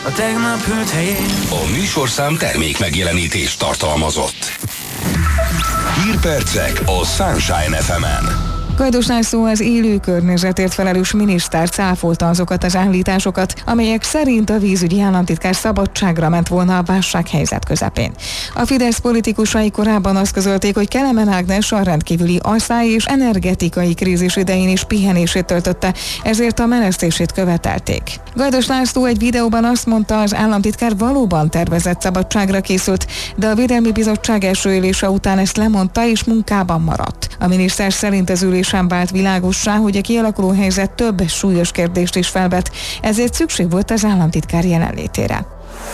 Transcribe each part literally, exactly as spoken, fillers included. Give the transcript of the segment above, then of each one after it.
A tegnap hűlt helyén. A műsorszám termék megjelenítést tartalmazott. Hírpercek a Sunshine ef emen. Gajdos László az élő környezetért felelős miniszter cáfolta azokat az állításokat, amelyek szerint a vízügyi államtitkár szabadságra ment volna a válsághelyzet közepén. A Fidesz politikusai korábban azt közölték, hogy Kelemen Ágnes a rendkívüli asszály és energetikai krízis idején is pihenését töltötte, ezért a menesztését követelték. Gajdos László egy videóban azt mondta, az államtitkár valóban tervezett szabadságra készült, de a Védelmi Bizottság első ülése után ezt lemondta és munkában maradt. A miniszter szerint az ülésen vált világossá, hogy a kialakuló helyzet több súlyos kérdést is felvet, ezért szükség volt az államtitkár jelenlétére.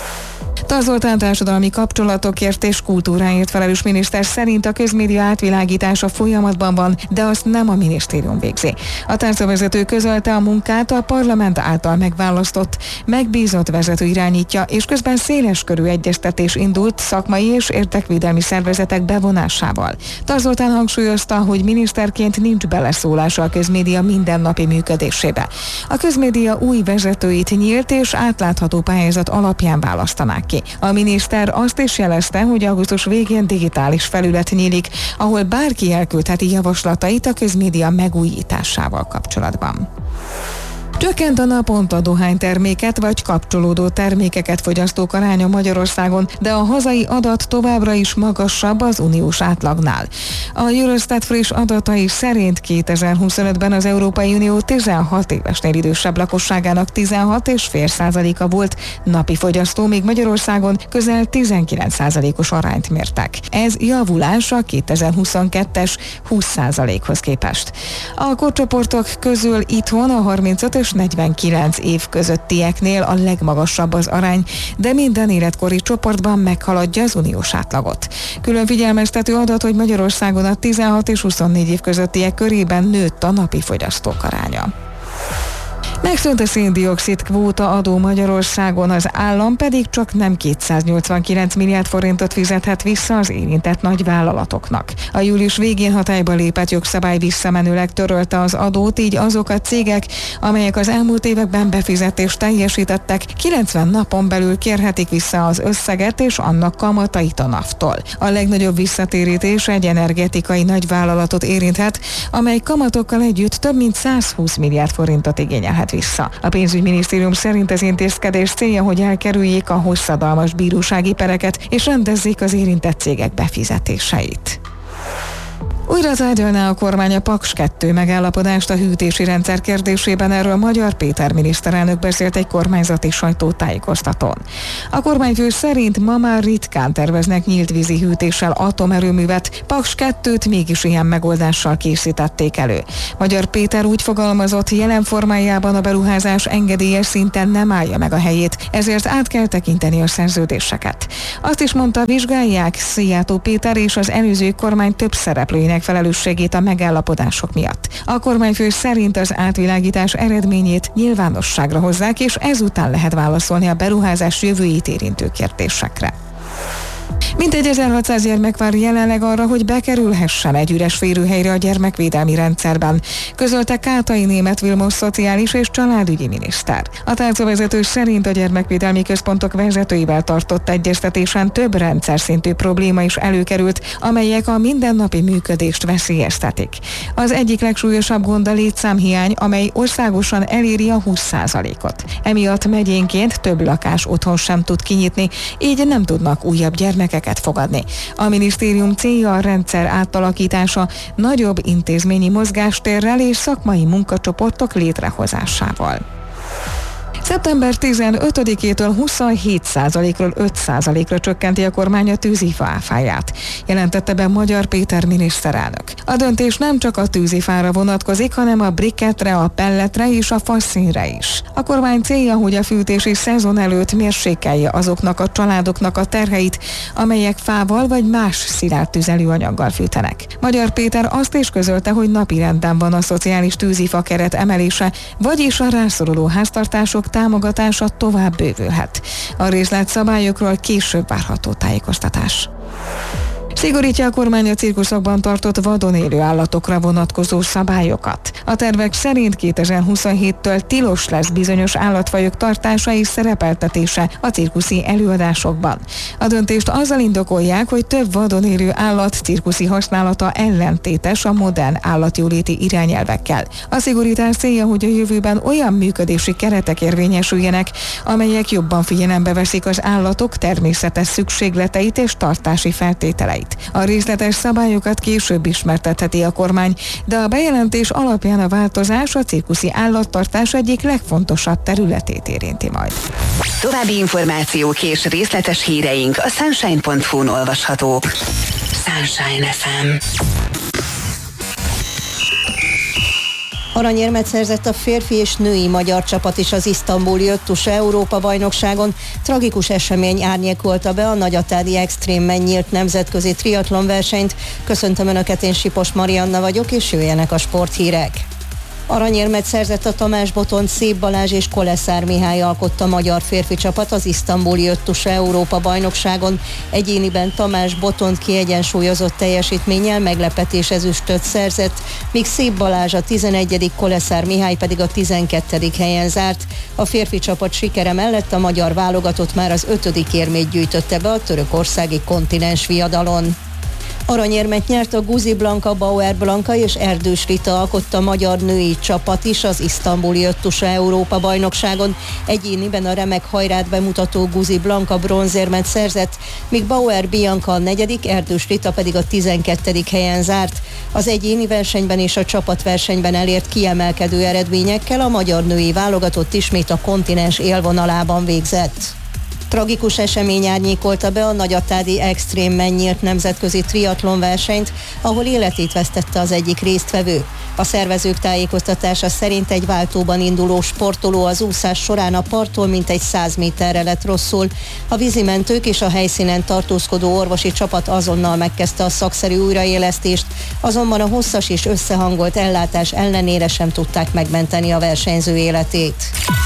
Tar Zoltán társadalmi kapcsolatokért és kultúráért felelős miniszter szerint a közmédia átvilágítása folyamatban van, de azt nem a minisztérium végzi. A tárcavezető közölte, a munkát a parlament által megválasztott, megbízott vezető irányítja, és közben széleskörű egyeztetés indult szakmai és érdekvédelmi szervezetek bevonásával. Tar Zoltán hangsúlyozta, hogy miniszterként nincs beleszólása a közmédia mindennapi működésébe. A közmédia új vezetőit nyílt és átlátható pályázat alapján választanák ki. A miniszter azt is jelezte, hogy augusztus végén digitális felület nyílik, ahol bárki elküldheti javaslatait a közmédia megújításával kapcsolatban. Csökkent a naponta dohányterméket vagy kapcsolódó termékeket fogyasztók aránya Magyarországon, de a hazai adat továbbra is magasabb az uniós átlagnál. A Eurostat friss adatai szerint kétezer-huszonötben az Európai Unió tizenhat évesnél idősebb lakosságának tizenhat egész öt százaléka volt napi fogyasztó, míg Magyarországon közel tizenkilenc százalékos arányt mértek. Ez javulás a kétezer-huszonkettes húsz százalékhoz képest. A korcsoportok közül itthon a harmincöt és negyvenkilenc év közöttieknél a legmagasabb az arány, de minden életkori csoportban meghaladja az uniós átlagot. Külön figyelmeztető adat, hogy Magyarországon a tizenhat és huszonnégy év közöttiek körében nőtt a napi fogyasztók aránya. Megszűnt a szén-dioxid kvóta adó Magyarországon, az állam pedig csak nem kétszáznyolcvankilenc milliárd forintot fizethet vissza az érintett nagyvállalatoknak. A július végén hatályba lépett jogszabály visszamenőleg törölte az adót, így azok a cégek, amelyek az elmúlt években befizetést teljesítettek, kilencven napon belül kérhetik vissza az összeget és annak kamatait a NAV-tól. A legnagyobb visszatérítés egy energetikai nagyvállalatot érinthet, amely kamatokkal együtt több mint százhúsz milliárd forintot igényelhet vissza. A pénzügyminisztérium szerint az intézkedés célja, hogy elkerüljék a hosszadalmas bírósági pereket és rendezzék az érintett cégek befizetéseit. Újra tárgyalná a kormány a Paks kettő megállapodást a hűtési rendszer kérdésében, erről Magyar Péter miniszterelnök beszélt egy kormányzati sajtótájékoztatón. A kormányfő szerint ma már ritkán terveznek nyílt vízi hűtéssel atomerőművet, Paks kettőt mégis ilyen megoldással készítették elő. Magyar Péter úgy fogalmazott, jelen formájában a beruházás engedélyes szinten nem állja meg a helyét, ezért át kell tekinteni a szerződéseket. Azt is mondta, vizsgálják Szijjártó Péter és az előző kormány több szereplőinek felelősségét a megállapodások miatt. A kormányfő szerint az átvilágítás eredményét nyilvánosságra hozzák, és ezután lehet válaszolni a beruházás jövőjét érintő kérdésekre. Mintegy ezerhatszáz gyermek vár jelenleg arra, hogy bekerülhessen egy üres férőhelyre a gyermekvédelmi rendszerben, közölte Kátai Németh Vilmos szociális és családügyi miniszter. A tárcavezető szerint a gyermekvédelmi központok vezetőivel tartott egyeztetésen több rendszer szintű probléma is előkerült, amelyek a mindennapi működést veszélyeztetik. Az egyik legsúlyosabb gond a létszámhiány, amely országosan eléri a húsz százalékot. Emiatt megyénként több lakás otthon sem tud kinyitni, így nem tudnak újabb gyermekeket fogadni. A minisztérium célja a rendszer átalakítása, nagyobb intézményi mozgástérrel és szakmai munkacsoportok létrehozásával. szeptember tizenötödikétől huszonhét százalékról öt százalékra csökkenti a kormány a tűzifa áfáját, jelentette be Magyar Péter miniszterelnök. A döntés nem csak a tűzifára vonatkozik, hanem a brikettre, a pelletre és a faszínre is. A kormány célja, hogy a fűtési szezon előtt mérsékelje azoknak a családoknak a terheit, amelyek fával vagy más szilárd tüzelőanyaggal fűtenek. Magyar Péter azt is közölte, hogy napirenden van a szociális tűzifa keret emelése, vagyis a rászoruló háztartások támogatása tovább bővülhet. A részletszabályokról később várható tájékoztatás. Szigorítja a kormány a cirkuszokban tartott vadon élő állatokra vonatkozó szabályokat. A tervek szerint kétezer-huszonhéttől tilos lesz bizonyos állatfajok tartása és szerepeltetése a cirkuszi előadásokban. A döntést azzal indokolják, hogy több vadon élő állat cirkuszi használata ellentétes a modern állatjóléti irányelvekkel. A szigorítás célja, hogy a jövőben olyan működési keretek érvényesüljenek, amelyek jobban figyelembe veszik az állatok természetes szükségleteit és tartási feltételeit. A részletes szabályokat később ismertetheti a kormány, de a bejelentés alapján a változás a cirkuszi állattartás egyik legfontosabb területét érinti majd. További információk és részletes híreink a sunshine pont hu-n olvashatók. Sunshine ef em. Aranyérmet szerzett a férfi és női magyar csapat is az isztambuli öttusa Európa-bajnokságon. Tragikus esemény árnyékolta be a nagyatádi extrémmen nyílt nemzetközi triatlon versenyt. Köszöntöm Önöket, én Sipos Marianna vagyok, és jöjjenek a sporthírek. Aranyérmet szerzett a Tamás Botond, Szép Balázs és Koleszár Mihály alkotta magyar férfi csapat az isztambuli öttusa Európa-bajnokságon. Egyéniben Tamás Botond kiegyensúlyozott teljesítménnyel meglepetés ezüstöt szerzett, míg Szép Balázs a tizenegyedik, Koleszár Mihály pedig a tizenkettedik helyen zárt. A férfi csapat sikere mellett a magyar válogatott már az ötödik érmét gyűjtötte be a törökországi kontinens viadalon. Aranyérmet nyert a Guzi Blanka, Bauer Blanka és Erdős Rita alkotta magyar női csapat is az isztambuli öttusa Európa-bajnokságon. Egyéniben a remek hajrát bemutató Guzi Blanka bronzérmet szerzett, míg Bauer Bianca a negyedik, Erdős Rita pedig a tizenkettedik helyen zárt. Az egyéni versenyben és a csapatversenyben elért kiemelkedő eredményekkel a magyar női válogatott ismét a kontinens élvonalában végzett. Tragikus esemény árnyékolta be a nagyatádi extrémmen nyílt nemzetközi triatlon versenyt, ahol életét vesztette az egyik résztvevő. A szervezők tájékoztatása szerint egy váltóban induló sportoló az úszás során a parttól mintegy száz méterre lett rosszul. A vízimentők és a helyszínen tartózkodó orvosi csapat azonnal megkezdte a szakszerű újraélesztést, azonban a hosszas és összehangolt ellátás ellenére sem tudták megmenteni a versenyző életét.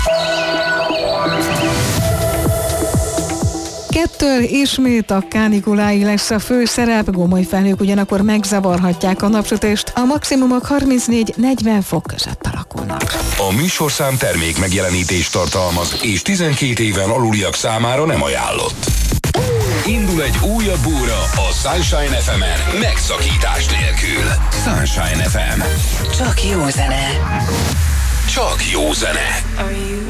Kettől ismét a kánikulái lesz a főszerep, gomoly felhők ugyanakkor megzavarhatják a napsütést, a maximumok harmincnégy-negyven fok között alakulnak. A műsorszám termék megjelenítést tartalmaz, és tizenkét éven aluliak számára nem ajánlott. Indul egy újabb óra a Sunshine ef emen, megszakítás nélkül. Sunshine ef em. Csak jó zene. Csak jó zene.